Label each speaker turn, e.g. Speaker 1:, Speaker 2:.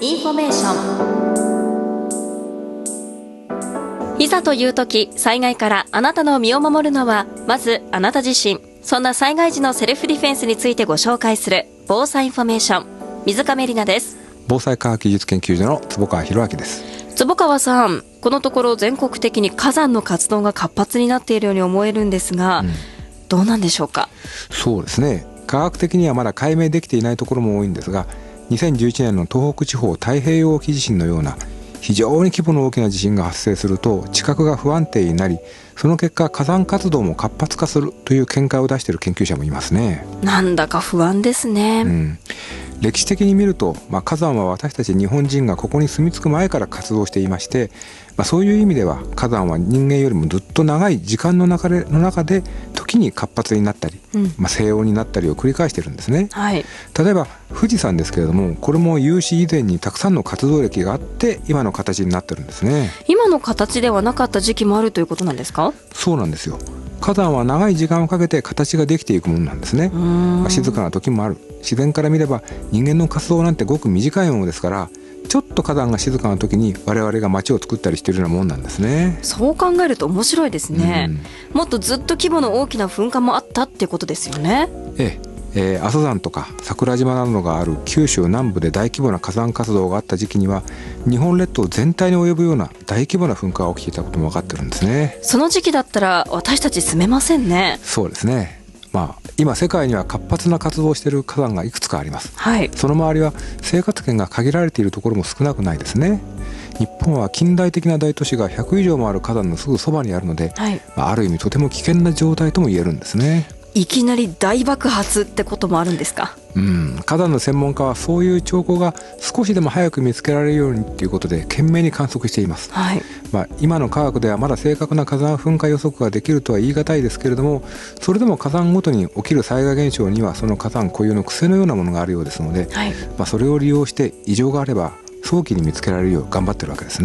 Speaker 1: インフォメーション。いざという時、災害からあなたの身を守るのはまずあなた自身。そんな災害時のセルフディフェンスについてご紹介する防災インフォメーション、水上里奈です。
Speaker 2: 防災科学技術研究所の坪川博明です。
Speaker 1: 坪川さん、このところ全国的に火山の活動が活発になっているように思えるんですが、どうなんでしょうか。
Speaker 2: そうですね、科学的にはまだ解明できていないところも多いんですが、2011年の東北地方太平洋沖地震のような非常に規模の大きな地震が発生すると地殻が不安定になり、その結果火山活動も活発化するという見解を出している研究者もいますね。
Speaker 1: なんだか不安ですね。
Speaker 2: 歴史的に見ると、火山は私たち日本人がここに住み着く前から活動していまして、そういう意味では火山は人間よりもずっと長い時間の中で時に活発になったり、静穏になったりを繰り返しているんですね。例えば富士山ですけれども、これも有史以前にたくさんの活動歴があって今の形になってるんですね。
Speaker 1: 今の形ではなかった時期もあるということなんですか？
Speaker 2: そうなんですよ。火山は長い時間をかけて形ができていくものなんですね。静かな時もある。自然から見れば人間の活動なんてごく短いものですから、ちょっと火山が静かな時に我々が街を作ったりしているようなもんなんですね。
Speaker 1: そう考えると面白いですね。もっとずっと規模の大きな噴火もあったってことですよね。
Speaker 2: 阿蘇山とか桜島などがある九州南部で大規模な火山活動があった時期には、日本列島全体に及ぶような大規模な噴火が起きていたことも分かってるんですね。
Speaker 1: その時期だったら私たち住めませんね。
Speaker 2: そうですね。今世界には活発な活動をしている火山がいくつかあります。その周りは生活圏が限られているところも少なくないですね。日本は近代的な大都市が100以上もある火山のすぐそばにあるので、ある意味とても危険な状態とも言えるんですね。
Speaker 1: いきなり大爆発ってこともあるんですか？
Speaker 2: 火山の専門家はそういう兆候が少しでも早く見つけられるようにということで懸命に観測しています。今の科学ではまだ正確な火山噴火予測ができるとは言い難いですけれども、それでも火山ごとに起きる災害現象にはその火山固有の癖のようなものがあるようですので、それを利用して異常があれば早期に見つけられるよう頑張ってるわけですね。